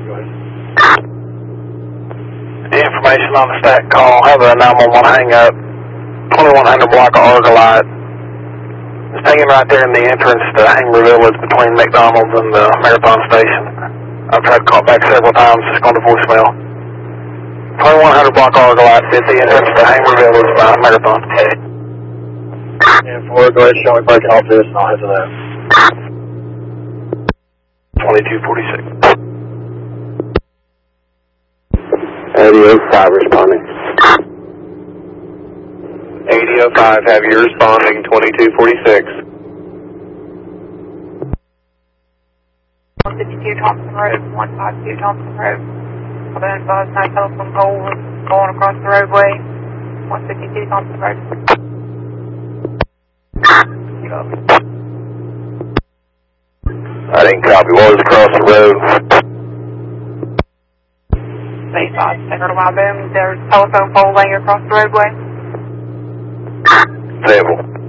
Go ahead. Information on the stack call. Have a 911 hang up. 2100 block of Argolite. It's hanging right there in the entrance to Hanger Village between McDonald's and the Marathon Station. I've tried to call back several times, just gone to voicemail. 2100 block Argolite at the entrance to Hanger Village by Marathon. And 4, go ahead, show me breaking off this, and I'll head to that. 2246. 8005 responding. 8005, have you responding, 2246. 152 Thompson Road, 152 Thompson Road. I've been advised no telephone pole was going across the roadway. 152 Thompson Road. I didn't copy. What was across the road? They thought they heard a while boom. There's a telephone pole laying across the roadway. Stable.